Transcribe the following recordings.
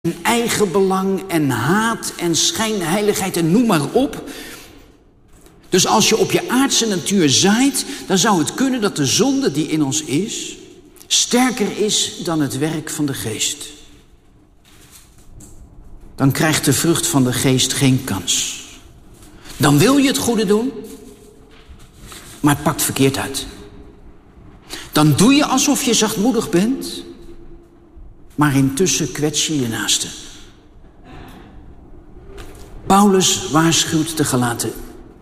en eigenbelang en haat en schijnheiligheid en noem maar op. Dus als je op je aardse natuur zaait, dan zou het kunnen dat de zonde die in ons is sterker is dan het werk van de geest. Dan krijgt de vrucht van de geest geen kans. Dan wil je het goede doen, maar het pakt verkeerd uit. Dan doe je alsof je zachtmoedig bent, maar intussen kwets je je naaste. Paulus waarschuwt de Galaten.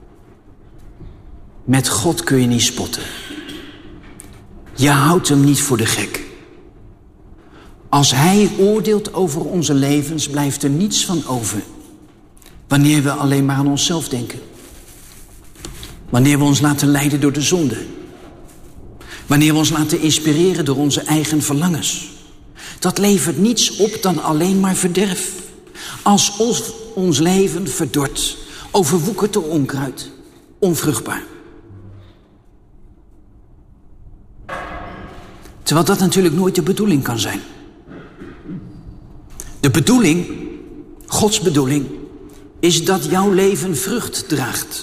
Met God kun je niet spotten. Je houdt hem niet voor de gek. Als hij oordeelt over onze levens, blijft er niets van over. Wanneer we alleen maar aan onszelf denken. Wanneer we ons laten leiden door de zonde. Wanneer we ons laten inspireren door onze eigen verlangens. Dat levert niets op dan alleen maar verderf. Als ons leven verdort, overwoekert door onkruid, onvruchtbaar. Terwijl dat natuurlijk nooit de bedoeling kan zijn. De bedoeling, Gods bedoeling, is dat jouw leven vrucht draagt.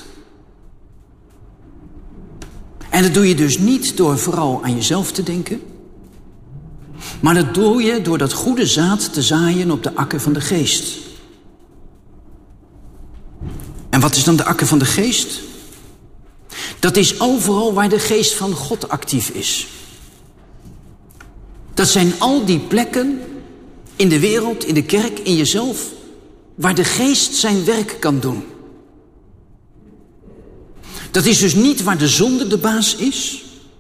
En dat doe je dus niet door vooral aan jezelf te denken. Maar dat doe je door dat goede zaad te zaaien op de akker van de geest. En wat is dan de akker van de geest? Dat is overal waar de geest van God actief is. Dat zijn al die plekken in de wereld, in de kerk, in jezelf, waar de geest zijn werk kan doen. Dat is dus niet waar de zonde de baas is,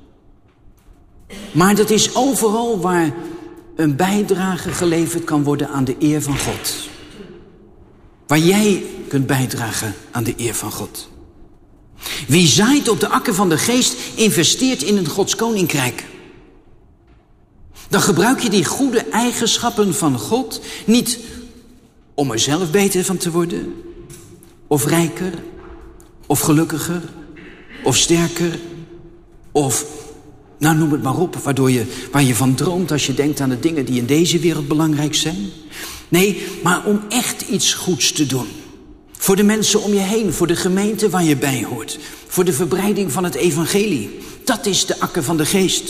maar dat is overal waar een bijdrage geleverd kan worden aan de eer van God. Waar jij kunt bijdragen aan de eer van God. Wie zaait op de akker van de geest, investeert in het Gods koninkrijk. Dan gebruik je die goede eigenschappen van God niet om er zelf beter van te worden, of rijker, of gelukkiger, of sterker, of nou noem het maar op, waar je van droomt als je denkt aan de dingen die in deze wereld belangrijk zijn. Nee, maar om echt iets goeds te doen. Voor de mensen om je heen, voor de gemeente waar je bij hoort. Voor de verbreiding van het evangelie. Dat is de akker van de geest.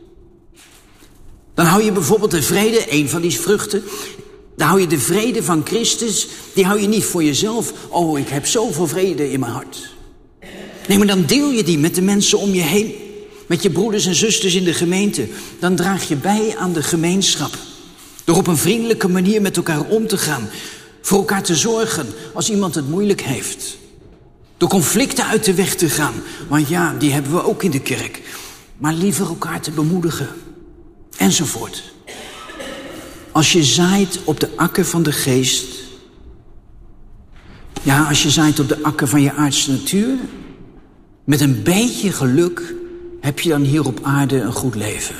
Dan hou je bijvoorbeeld de vrede, een van die vruchten. Dan hou je de vrede van Christus, die hou je niet voor jezelf. Oh, ik heb zoveel vrede in mijn hart. Nee, maar dan deel je die met de mensen om je heen. Met je broeders en zusters in de gemeente. Dan draag je bij aan de gemeenschap. Door op een vriendelijke manier met elkaar om te gaan. Voor elkaar te zorgen als iemand het moeilijk heeft. Door conflicten uit de weg te gaan. Want ja, die hebben we ook in de kerk. Maar liever elkaar te bemoedigen. Enzovoort. Als je zaait op de akker van de geest. Ja, als je zaait op de akker van je aardse natuur. Met een beetje geluk heb je dan hier op aarde een goed leven.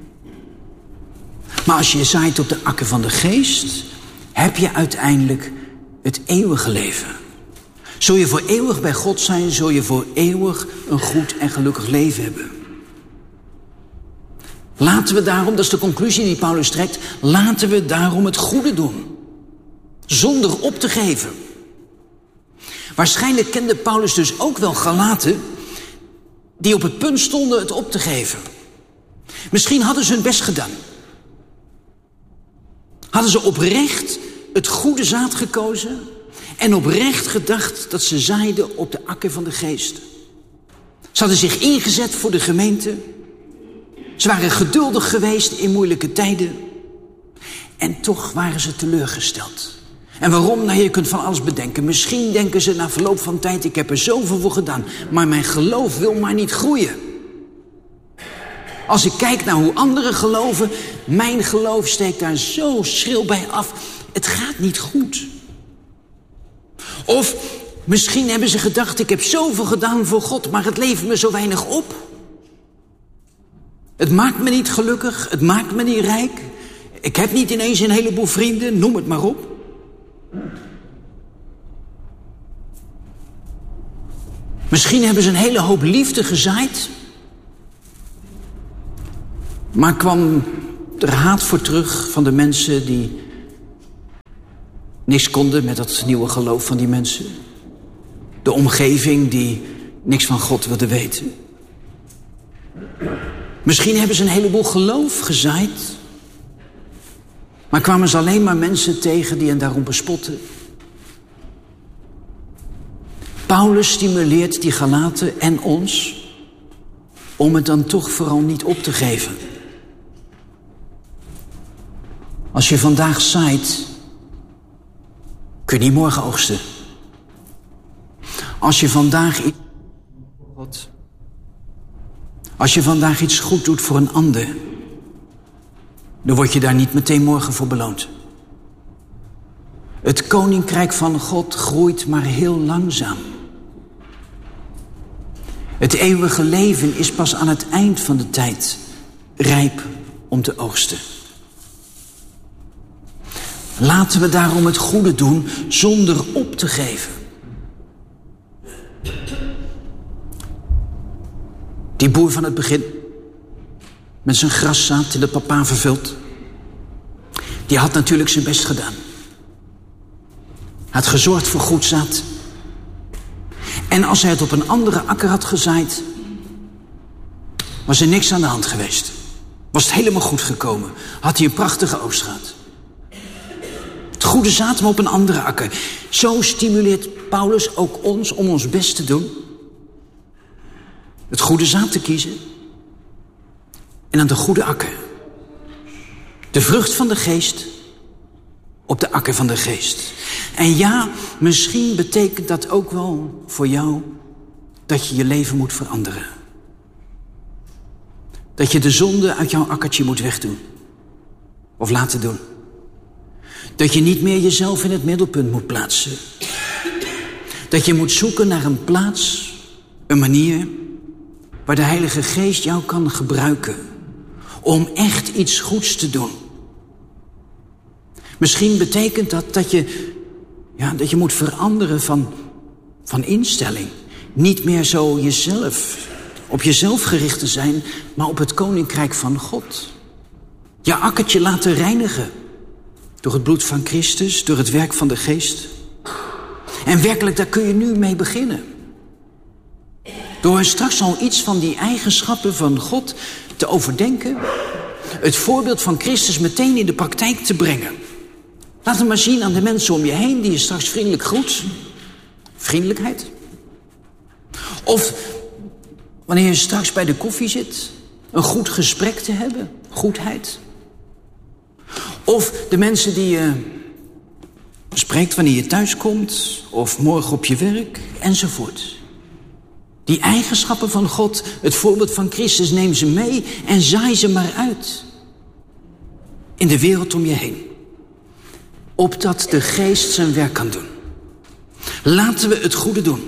Maar als je zaait op de akker van de geest, heb je uiteindelijk het eeuwige leven. Zul je voor eeuwig bij God zijn, zul je voor eeuwig een goed en gelukkig leven hebben. Laten we daarom, dat is de conclusie die Paulus trekt, laten we daarom het goede doen. Zonder op te geven. Waarschijnlijk kende Paulus dus ook wel Galaten die op het punt stonden het op te geven. Misschien hadden ze hun best gedaan. Hadden ze oprecht het goede zaad gekozen en oprecht gedacht dat ze zaaiden op de akker van de geest. Ze hadden zich ingezet voor de gemeente. Ze waren geduldig geweest in moeilijke tijden. En toch waren ze teleurgesteld. En waarom? Nou, je kunt van alles bedenken. Misschien denken ze na verloop van tijd, ik heb er zoveel voor gedaan. Maar mijn geloof wil maar niet groeien. Als ik kijk naar hoe anderen geloven, mijn geloof steekt daar zo schril bij af. Het gaat niet goed. Of misschien hebben ze gedacht, ik heb zoveel gedaan voor God, maar het levert me zo weinig op. Het maakt me niet gelukkig, het maakt me niet rijk. Ik heb niet ineens een heleboel vrienden, noem het maar op. Misschien hebben ze een hele hoop liefde gezaaid, maar kwam er haat voor terug van de mensen die niks konden met dat nieuwe geloof van die mensen. De omgeving die niks van God wilde weten. Misschien hebben ze een heleboel geloof gezaaid. Maar kwamen ze alleen maar mensen tegen die hen daarom bespotten. Paulus stimuleert die Galaten en ons om het dan toch vooral niet op te geven. Als je vandaag zaait, kun je niet morgen oogsten. Als je vandaag iets goed doet voor een ander, dan word je daar niet meteen morgen voor beloond. Het koninkrijk van God groeit maar heel langzaam. Het eeuwige leven is pas aan het eind van de tijd rijp om te oogsten. Laten we daarom het goede doen zonder op te geven. Die boer van het begin, met zijn graszaad in de papa vervuld, die had natuurlijk zijn best gedaan. Hij had gezorgd voor goed zaad. En als hij het op een andere akker had gezaaid, was er niks aan de hand geweest. Was het helemaal goed gekomen. Had hij een prachtige oogst gehad. Het goede zaad, maar op een andere akker. Zo stimuleert Paulus ook ons om ons best te doen. Het goede zaad te kiezen. En aan de goede akker. De vrucht van de geest op de akker van de geest. En ja, misschien betekent dat ook wel voor jou dat je je leven moet veranderen. Dat je de zonde uit jouw akkertje moet wegdoen. Of laten doen. Dat je niet meer jezelf in het middelpunt moet plaatsen. Dat je moet zoeken naar een plaats, een manier waar de Heilige Geest jou kan gebruiken om echt iets goeds te doen. Misschien betekent dat je moet veranderen van instelling. Niet meer zo op jezelf gericht te zijn, maar op het koninkrijk van God. Je akkertje laten reinigen. Door het bloed van Christus, door het werk van de Geest. En werkelijk, daar kun je nu mee beginnen. Door straks al iets van die eigenschappen van God te overdenken. Het voorbeeld van Christus meteen in de praktijk te brengen. Laat hem maar zien aan de mensen om je heen die je straks vriendelijk groet. Vriendelijkheid. Of wanneer je straks bij de koffie zit, een goed gesprek te hebben. Goedheid. Of de mensen die je spreekt wanneer je thuis komt, of morgen op je werk, enzovoort. Die eigenschappen van God, het voorbeeld van Christus, neem ze mee en zaai ze maar uit. In de wereld om je heen. Opdat de Geest zijn werk kan doen. Laten we het goede doen.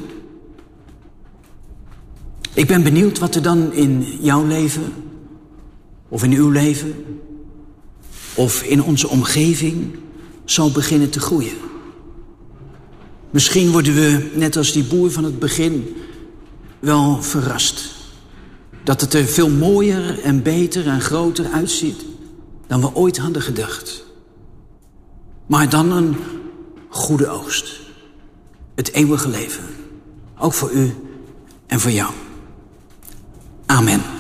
Ik ben benieuwd wat er dan in jouw leven, of in uw leven, of in onze omgeving zal beginnen te groeien. Misschien worden we, net als die boer van het begin, wel verrast. Dat het er veel mooier en beter en groter uitziet dan we ooit hadden gedacht. Maar dan een goede oogst. Het eeuwige leven. Ook voor u en voor jou. Amen.